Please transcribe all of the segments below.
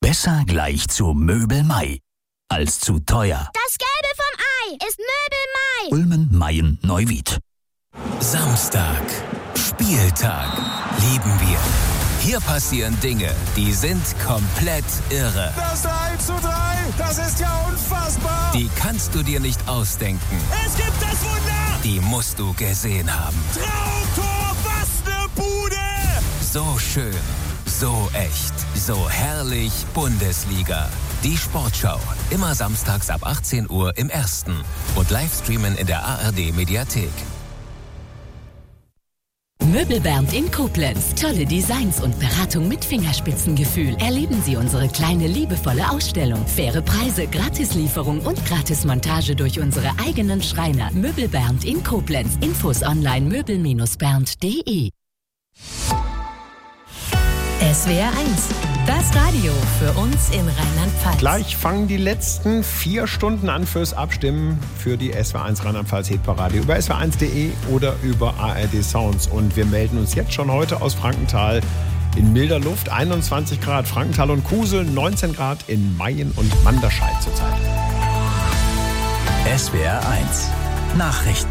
Besser gleich zu Möbel Mai als zu teuer. Das Gelbe vom Ei ist Möbel Mai. Ulmen, Mayen, Neuwied. Samstag. Spieltag. Lieben wir. Hier passieren Dinge, die sind komplett irre. Das 1:3, das ist ja unfassbar. Die kannst du dir nicht ausdenken. Es gibt das Wunder. Die musst du gesehen haben. Traumtor, was eine Bude. So schön, so echt, so herrlich Bundesliga. Die Sportschau. Immer samstags ab 18 Uhr im Ersten. Und Livestreamen in der ARD-Mediathek. Möbelbernd in Koblenz. Tolle Designs und Beratung mit Fingerspitzengefühl. Erleben Sie unsere kleine, liebevolle Ausstellung. Faire Preise, Gratislieferung und Gratismontage durch unsere eigenen Schreiner. Möbelbernd in Koblenz. Infos online möbel-bernd.de. SWR 1, das Radio für uns in Rheinland-Pfalz. Gleich fangen die letzten 4 Stunden an fürs Abstimmen für die SWR 1 Rheinland-Pfalz Hitparade über swr1.de oder über ARD Sounds. Und wir melden uns jetzt schon heute aus Frankenthal in milder Luft. 21 Grad Frankenthal und Kusel, 19 Grad in Mayen und Manderscheid zurzeit. SWR 1 Nachrichten.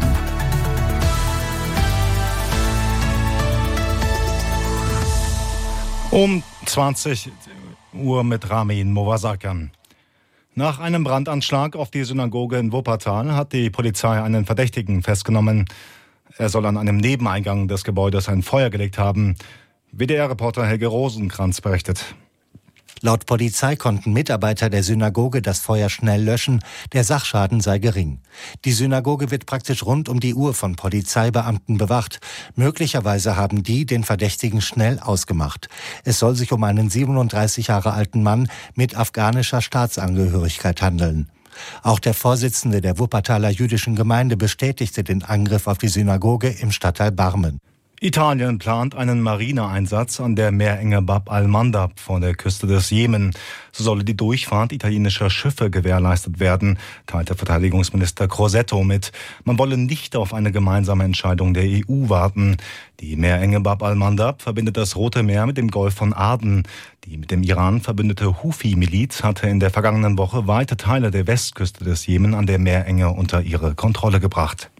Um 20 Uhr mit Ramin Movasakan. Nach einem Brandanschlag auf die Synagoge in Wuppertal hat die Polizei einen Verdächtigen festgenommen. Er soll an einem Nebeneingang des Gebäudes ein Feuer gelegt haben. WDR-Reporter Helge Rosenkranz berichtet. Laut Polizei konnten Mitarbeiter der Synagoge das Feuer schnell löschen. Der Sachschaden sei gering. Die Synagoge wird praktisch rund um die Uhr von Polizeibeamten bewacht. Möglicherweise haben die den Verdächtigen schnell ausgemacht. Es soll sich um einen 37 Jahre alten Mann mit afghanischer Staatsangehörigkeit handeln. Auch der Vorsitzende der Wuppertaler jüdischen Gemeinde bestätigte den Angriff auf die Synagoge im Stadtteil Barmen. Italien plant einen Marineeinsatz an der Meerenge Bab al-Mandab vor der Küste des Jemen. So solle die Durchfahrt italienischer Schiffe gewährleistet werden, teilte Verteidigungsminister Crosetto mit. Man wolle nicht auf eine gemeinsame Entscheidung der EU warten. Die Meerenge Bab al-Mandab verbindet das Rote Meer mit dem Golf von Aden. Die mit dem Iran verbündete Houthi-Miliz hatte in der vergangenen Woche weite Teile der Westküste des Jemen an der Meerenge unter ihre Kontrolle gebracht.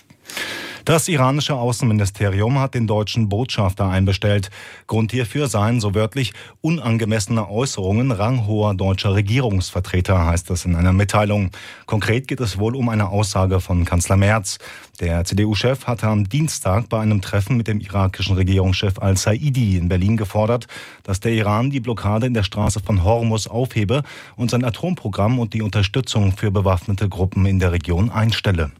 Das iranische Außenministerium hat den deutschen Botschafter einbestellt. Grund hierfür seien, so wörtlich, unangemessene Äußerungen ranghoher deutscher Regierungsvertreter, heißt es in einer Mitteilung. Konkret geht es wohl um eine Aussage von Kanzler Merz. Der CDU-Chef hatte am Dienstag bei einem Treffen mit dem irakischen Regierungschef al-Saidi in Berlin gefordert, dass der Iran die Blockade in der Straße von Hormuz aufhebe und sein Atomprogramm und die Unterstützung für bewaffnete Gruppen in der Region einstelle.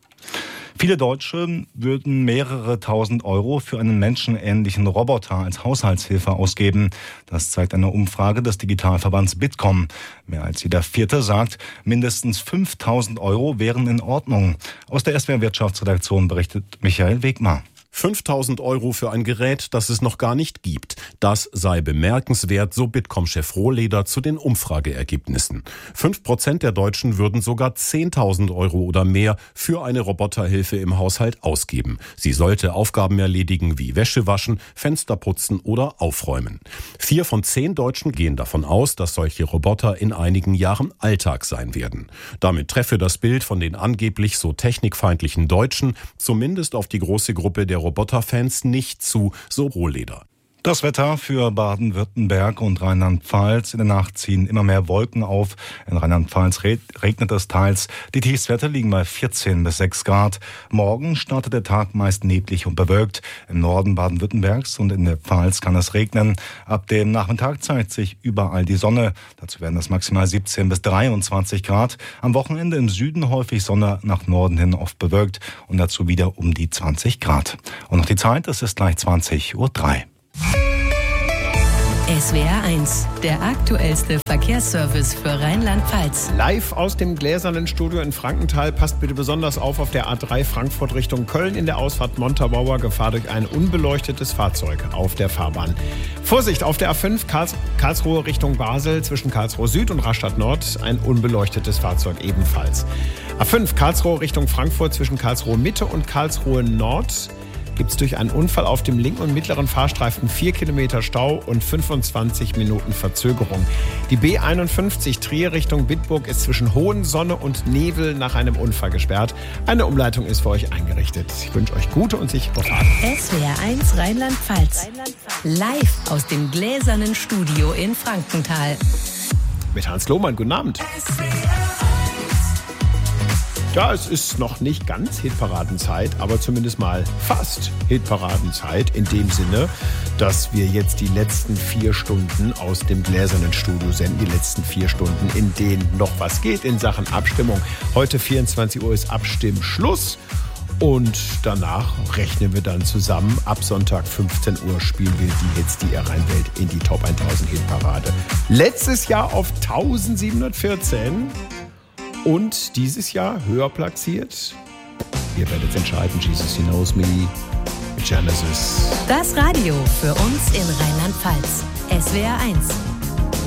Viele Deutsche würden mehrere tausend Euro für einen menschenähnlichen Roboter als Haushaltshilfe ausgeben. Das zeigt eine Umfrage des Digitalverbands Bitkom. Mehr als jeder Vierte sagt, mindestens 5.000 Euro wären in Ordnung. Aus der SWR Wirtschaftsredaktion berichtet Michael Wegmar. 5.000 Euro für ein Gerät, das es noch gar nicht gibt. Das sei bemerkenswert, so Bitkom-Chef Rohleder zu den Umfrageergebnissen. 5% der Deutschen würden sogar 10.000 Euro oder mehr für eine Roboterhilfe im Haushalt ausgeben. Sie sollte Aufgaben erledigen wie Wäsche waschen, Fenster putzen oder aufräumen. 4 von 10 Deutschen gehen davon aus, dass solche Roboter in einigen Jahren Alltag sein werden. Damit treffe das Bild von den angeblich so technikfeindlichen Deutschen zumindest auf die große Gruppe der Roboterfans nicht zu, so Rohleder. Das Wetter für Baden-Württemberg und Rheinland-Pfalz. In der Nacht ziehen immer mehr Wolken auf. In Rheinland-Pfalz regnet es teils. Die Tiefstwerte liegen bei 14 bis 6 Grad. Morgen startet der Tag meist neblig und bewölkt. Im Norden Baden-Württembergs und in der Pfalz kann es regnen. Ab dem Nachmittag zeigt sich überall die Sonne. Dazu werden es maximal 17 bis 23 Grad. Am Wochenende im Süden häufig Sonne, nach Norden hin oft bewölkt. Und dazu wieder um die 20 Grad. Und noch die Zeit, es ist gleich 20:03 Uhr. SWR 1, der aktuellste Verkehrsservice für Rheinland-Pfalz. Live aus dem gläsernen Studio in Frankenthal. Passt bitte besonders auf der A3 Frankfurt Richtung Köln in der Ausfahrt Montabaur. Gefahr durch ein unbeleuchtetes Fahrzeug auf der Fahrbahn. Vorsicht, auf der A5 Karlsruhe Richtung Basel zwischen Karlsruhe Süd und Rastatt Nord ein unbeleuchtetes Fahrzeug ebenfalls. A5 Karlsruhe Richtung Frankfurt zwischen Karlsruhe Mitte und Karlsruhe Nord gibt es durch einen Unfall auf dem linken und mittleren Fahrstreifen 4 Kilometer Stau und 25 Minuten Verzögerung. Die B51 Trier Richtung Bitburg ist zwischen Hohensonne und Nebel nach einem Unfall gesperrt. Eine Umleitung ist für euch eingerichtet. Ich wünsche euch gute und sichere Fahrt. SWR 1 Rheinland-Pfalz. Live aus dem gläsernen Studio in Frankenthal. Mit Hans Lohmann, guten Abend. Ja, es ist noch nicht ganz Hitparadenzeit, aber zumindest mal fast Hitparadenzeit. In dem Sinne, dass wir jetzt die letzten 4 Stunden aus dem gläsernen Studio senden. Die letzten 4 Stunden, in denen noch was geht in Sachen Abstimmung. Heute 24 Uhr ist Abstimmschluss. Und danach rechnen wir dann zusammen. Ab Sonntag 15 Uhr spielen wir die Hits, die ihr reinwählt, in die Top 1000 Hitparade. Letztes Jahr auf 1714 und dieses Jahr höher platziert. Ihr werdet entscheiden. Jesus, He Knows Me, Genesis. Das Radio für uns in Rheinland-Pfalz. SWR 1.